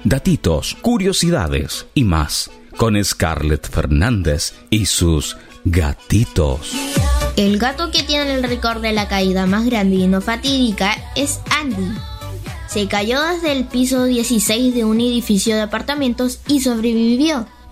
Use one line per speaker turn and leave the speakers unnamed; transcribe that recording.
datitos, curiosidades y más con Scarlett Fernández y sus gatitos.
El gato que tiene el récord de la caída más grande y no fatídica es Andy. Se cayó desde el piso 16 de un edificio de apartamentos y sobrevivió.